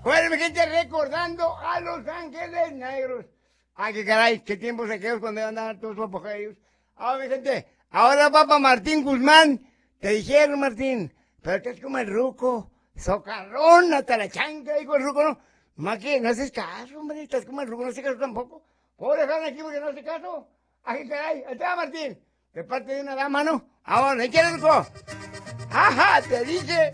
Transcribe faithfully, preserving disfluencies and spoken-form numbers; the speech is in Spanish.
Bueno, mi gente, recordando a Los Ángeles Negros. Ay, qué caray, qué tiempos aquellos cuando iban a dar todos los apogeos. Ahora, mi gente, ahora va para Martín Guzmán. Te dijeron, Martín, pero estás como el ruco, socarrón, hasta la chanca, dijo el ruco, ¿no? Más que no haces caso, hombre, estás como el ruco, no haces caso tampoco. Pobre dejar aquí porque no hace caso. Ay, caray, ahí está, Martín, de parte de una dama, ¿no? Ahora, ¿qué quieres, ruco? Ajá, te dije.